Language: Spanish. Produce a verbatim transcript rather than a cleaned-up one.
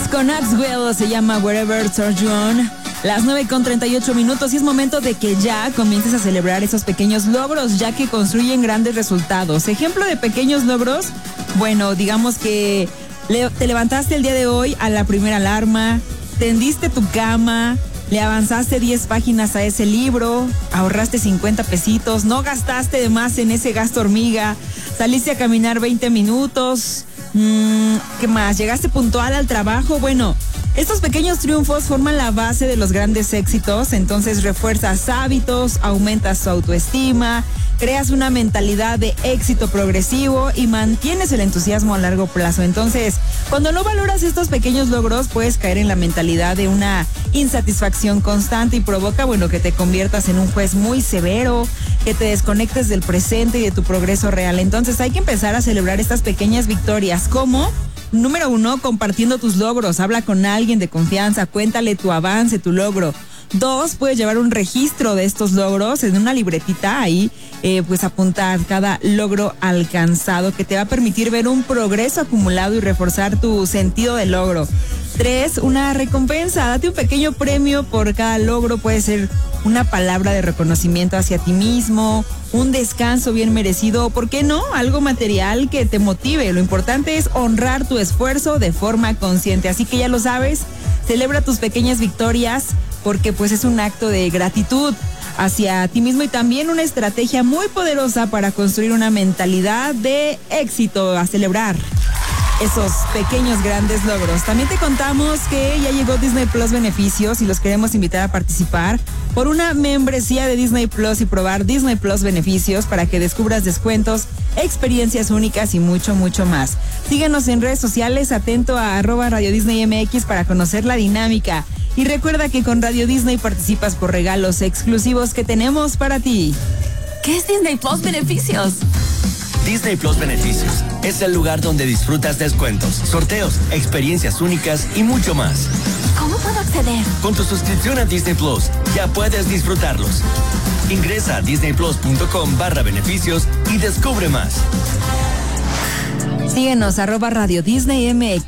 con Axwell, se llama Wherever Turns You On. Las nueve con treinta y ocho minutos y es momento de que ya comiences a celebrar esos pequeños logros, ya que construyen grandes resultados. Ejemplo de pequeños logros, bueno, digamos que le, te levantaste el día de hoy a la primera alarma, tendiste tu cama, le avanzaste diez páginas a ese libro, ahorraste cincuenta pesitos, no gastaste de más en ese gasto hormiga, saliste a caminar veinte minutos, mmm, ¿qué más? Llegaste puntual al trabajo, bueno... Estos pequeños triunfos forman la base de los grandes éxitos, entonces refuerzas hábitos, aumentas tu autoestima, creas una mentalidad de éxito progresivo y mantienes el entusiasmo a largo plazo. Entonces, cuando no valoras estos pequeños logros, puedes caer en la mentalidad de una insatisfacción constante y provoca, bueno, que te conviertas en un juez muy severo, que te desconectes del presente y de tu progreso real. Entonces, hay que empezar a celebrar estas pequeñas victorias, como... Número uno, compartiendo tus logros. Habla con alguien de confianza, cuéntale tu avance, tu logro. Dos, puedes llevar un registro de estos logros en una libretita ahí, eh, pues apuntar cada logro alcanzado que te va a permitir ver un progreso acumulado y reforzar tu sentido de logro. Tres, una recompensa. Date un pequeño premio por cada logro. Puede ser una palabra de reconocimiento hacia ti mismo, un descanso bien merecido, o ¿por qué no? Algo material que te motive. Lo importante es honrar tu esfuerzo de forma consciente. Así que ya lo sabes, celebra tus pequeñas victorias porque pues es un acto de gratitud hacia ti mismo y también una estrategia muy poderosa para construir una mentalidad de éxito, a celebrar esos pequeños grandes logros. También te contamos que ya llegó Disney Plus Beneficios y los queremos invitar a participar por una membresía de Disney Plus y probar Disney Plus Beneficios para que descubras descuentos, experiencias únicas y mucho, mucho más. Síguenos en redes sociales, atento a arroba Radio Disney M X para conocer la dinámica. Y recuerda que con Radio Disney participas por regalos exclusivos que tenemos para ti. ¿Qué es Disney Plus Beneficios? Disney Plus Beneficios es el lugar donde disfrutas descuentos, sorteos, experiencias únicas y mucho más. ¿Cómo puedo acceder? Con tu suscripción a Disney Plus ya puedes disfrutarlos. Ingresa a disneyplus.com barra beneficios y descubre más. Síguenos arroba Radio Disney M X.